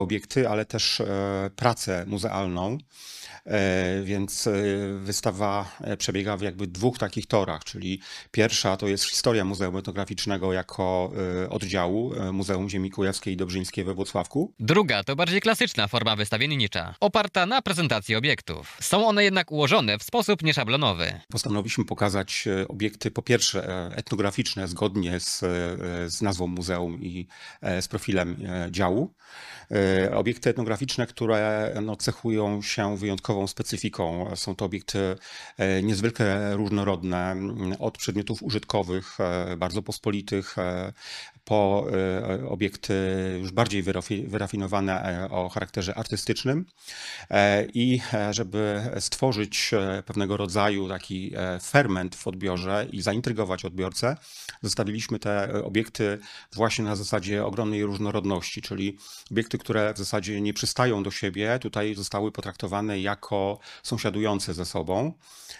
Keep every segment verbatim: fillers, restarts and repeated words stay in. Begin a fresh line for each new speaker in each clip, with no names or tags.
obiekty, ale też e, pracę muzealną. E, Więc e, wystawa e, przebiega w jakby dwóch takich torach, czyli pierwsza to jest historia Muzeum Etnograficznego jako e, oddziału e, Muzeum Ziemi Kujawskiej i Dobrzyńskiej we Włocławku.
Druga to bardziej klasyczna forma wystawiennicza, oparta na prezentacji obiektów. Są one jednak ułożone w sposób nieszablonowy.
Postanowiliśmy pokazać e, obiekty po pierwsze e, etnograficzne zgodnie z, e, z nazwą muzeum i e, z profilem e, działu. E, Obiekty etnograficzne, które no, cechują się wyjątkową specyfiką. Są to obiekty e, niezwykle różnorodne, m, od przedmiotów użytkowych, e, bardzo pospolitych, e, po e, obiekty już bardziej wyrafi- wyrafinowane e, o charakterze artystycznym. E, I e, żeby stworzyć e, pewnego rodzaju taki e, ferment w odbiorze i zaintrygować odbiorcę, zostawiliśmy te e, obiekty właśnie na zasadzie ogromnej różnorodności, czyli obiekty, które w zasadzie nie przystają do siebie, tutaj zostały potraktowane jako sąsiadujące ze sobą.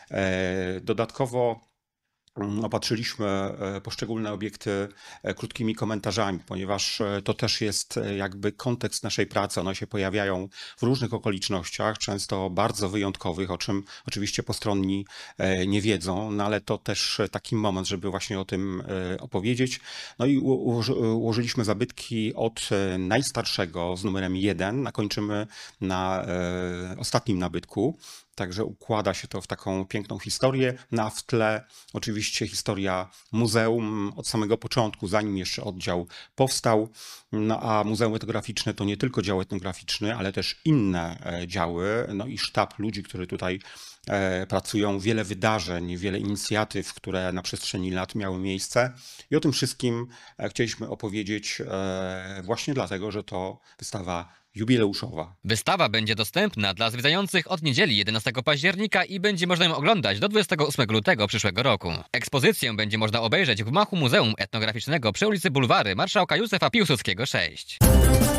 E, Dodatkowo mm, opatrzyliśmy e, poszczególne obiekty e, krótkimi komentarzami, ponieważ e, to też jest e, jakby kontekst naszej pracy. One się pojawiają w różnych okolicznościach, często bardzo wyjątkowych, o czym oczywiście postronni e, nie wiedzą, no ale to też e, taki moment, żeby właśnie o tym e, opowiedzieć. No i u- ułoży- ułożyliśmy zabytki od e, najstarszego z numerem jeden, a kończymy na e, ostatnim nabytku. Także układa się to w taką piękną historię. No a w tle oczywiście historia muzeum od samego początku, zanim jeszcze oddział powstał. No a Muzeum Etnograficzne to nie tylko dział etnograficzny, ale też inne e, działy. No i sztab ludzi, którzy tutaj e, pracują, wiele wydarzeń, wiele inicjatyw, które na przestrzeni lat miały miejsce. I o tym wszystkim e, chcieliśmy opowiedzieć e, właśnie dlatego, że to wystawa jubileuszowa.
Wystawa będzie dostępna dla zwiedzających od niedzieli jedenastego października i będzie można ją oglądać do dwudziestego ósmego lutego przyszłego roku. Ekspozycję będzie można obejrzeć w gmachu Muzeum Etnograficznego przy ulicy Bulwary Marszałka Józefa Piłsudskiego sześć.